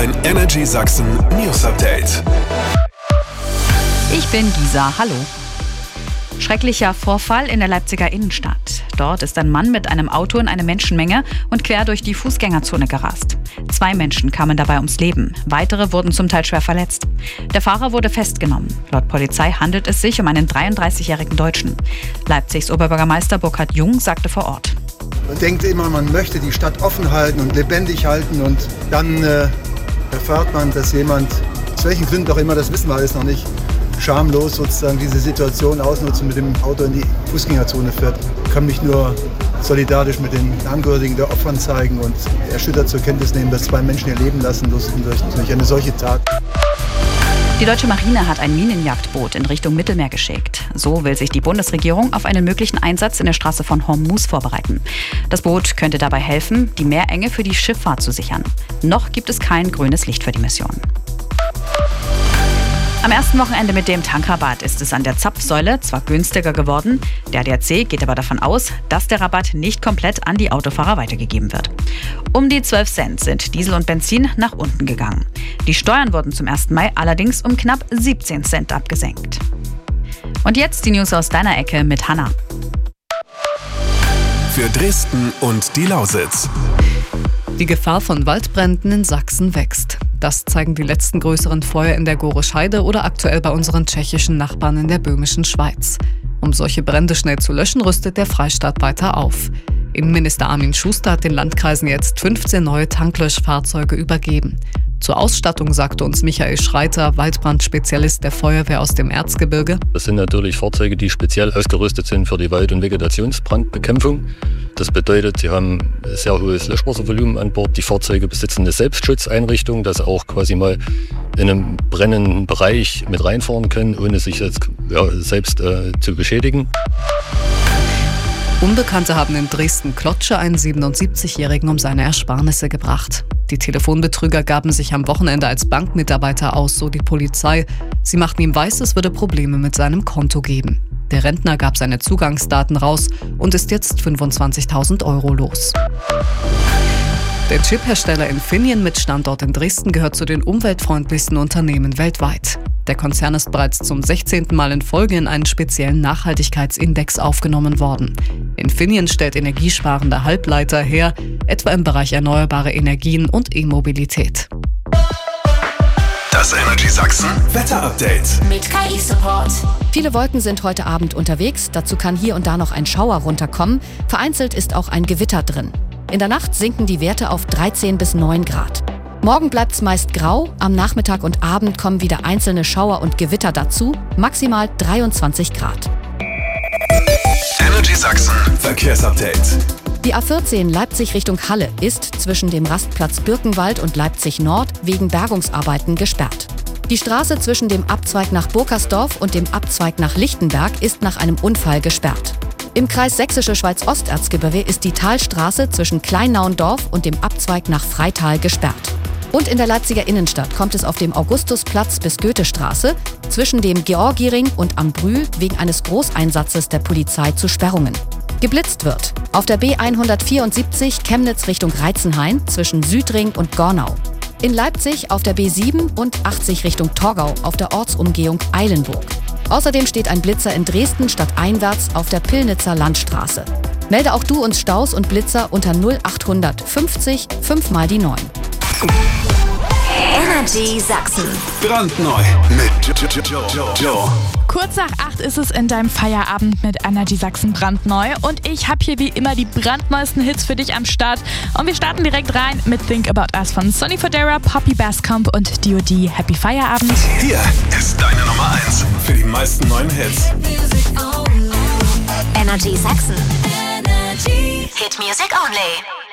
Ein Energy Sachsen News Update. Ich bin Gisa, hallo. Schrecklicher Vorfall in der Leipziger Innenstadt. Dort ist ein Mann mit einem Auto in eine Menschenmenge und quer durch die Fußgängerzone gerast. 2 Menschen kamen dabei ums Leben. Weitere wurden zum Teil schwer verletzt. Der Fahrer wurde festgenommen. Laut Polizei handelt es sich um einen 33-jährigen Deutschen. Leipzigs Oberbürgermeister Burkhard Jung sagte vor Ort: Man denkt immer, man möchte die Stadt offen halten und lebendig halten, und dann erfährt man, dass jemand, aus welchen Gründen auch immer, das wissen wir alles noch nicht, schamlos sozusagen diese Situation ausnutzen, mit dem Auto in die Fußgängerzone fährt. Ich kann mich nur solidarisch mit den Angehörigen der Opfern zeigen und erschüttert zur Kenntnis nehmen, dass 2 Menschen ihr Leben lassen mussten durch eine solche Tat. Die deutsche Marine hat ein Minenjagdboot in Richtung Mittelmeer geschickt. So will sich die Bundesregierung auf einen möglichen Einsatz in der Straße von Hormuz vorbereiten. Das Boot könnte dabei helfen, die Meerenge für die Schifffahrt zu sichern. Noch gibt es kein grünes Licht für die Mission. Am ersten Wochenende mit dem Tankrabatt ist es an der Zapfsäule zwar günstiger geworden, der ADAC geht aber davon aus, dass der Rabatt nicht komplett an die Autofahrer weitergegeben wird. Um die 12 Cent sind Diesel und Benzin nach unten gegangen. Die Steuern wurden zum 1. Mai allerdings um knapp 17 Cent abgesenkt. Und jetzt die News aus deiner Ecke mit Hanna. Für Dresden und die Lausitz. Die Gefahr von Waldbränden in Sachsen wächst. Das zeigen die letzten größeren Feuer in der Gorisch-Heide oder aktuell bei unseren tschechischen Nachbarn in der böhmischen Schweiz. Um solche Brände schnell zu löschen, rüstet der Freistaat weiter auf. Innenminister Armin Schuster hat den Landkreisen jetzt 15 neue Tanklöschfahrzeuge übergeben. Zur Ausstattung sagte uns Michael Schreiter, Waldbrandspezialist der Feuerwehr aus dem Erzgebirge: Das sind natürlich Fahrzeuge, die speziell ausgerüstet sind für die Wald- und Vegetationsbrandbekämpfung. Das bedeutet, sie haben sehr hohes Löschwasservolumen an Bord. Die Fahrzeuge besitzen eine Selbstschutzeinrichtung, dass sie auch quasi mal in einem brennenden Bereich mit reinfahren können, ohne sich jetzt selbst zu beschädigen. Unbekannte haben in Dresden-Klotsche einen 77-Jährigen um seine Ersparnisse gebracht. Die Telefonbetrüger gaben sich am Wochenende als Bankmitarbeiter aus, so die Polizei. Sie machten ihm weiß, es würde Probleme mit seinem Konto geben. Der Rentner gab seine Zugangsdaten raus und ist jetzt 25.000 € los. Der Chiphersteller Infineon mit Standort in Dresden gehört zu den umweltfreundlichsten Unternehmen weltweit. Der Konzern ist bereits zum 16. Mal in Folge in einen speziellen Nachhaltigkeitsindex aufgenommen worden. Infineon stellt energiesparende Halbleiter her, etwa im Bereich erneuerbare Energien und E-Mobilität. Das Energy Sachsen Wetter-Update mit KI-Support. Viele Wolken sind heute Abend unterwegs. Dazu kann hier und da noch ein Schauer runterkommen. Vereinzelt ist auch ein Gewitter drin. In der Nacht sinken die Werte auf 13 bis 9 Grad. Morgen bleibt es meist grau. Am Nachmittag und Abend kommen wieder einzelne Schauer und Gewitter dazu. Maximal 23 Grad. Energy Sachsen Verkehrsupdate. Die A14 Leipzig Richtung Halle ist zwischen dem Rastplatz Birkenwald und Leipzig Nord wegen Bergungsarbeiten gesperrt. Die Straße zwischen dem Abzweig nach Burkersdorf und dem Abzweig nach Lichtenberg ist nach einem Unfall gesperrt. Im Kreis Sächsische Schweiz-Osterzgebirge ist die Talstraße zwischen Kleinauendorf und dem Abzweig nach Freital gesperrt. Und in der Leipziger Innenstadt kommt es auf dem Augustusplatz bis Goethestraße zwischen dem Georgiring und am Brühl wegen eines Großeinsatzes der Polizei zu Sperrungen. Geblitzt wird auf der B174 Chemnitz Richtung Reitzenhain zwischen Südring und Gornau. In Leipzig auf der B7 und 80 Richtung Torgau auf der Ortsumgehung Eilenburg. Außerdem steht ein Blitzer in Dresden stadteinwärts auf der Pillnitzer Landstraße. Melde auch du uns Staus und Blitzer unter 0800 50 5 mal die 9. Energy Sachsen. Brandneu mit Joe. Kurz nach 8 ist es in deinem Feierabend mit Energy Sachsen brandneu. Und ich habe hier wie immer die brandneuesten Hits für dich am Start. Und wir starten direkt rein mit Think About Us von Sonny Fodera, Poppy Basscamp und D.O.D. Happy Feierabend. Hier ist deine Nummer 1 für die meisten neuen Hits. Energy Sachsen. Hit Music Only.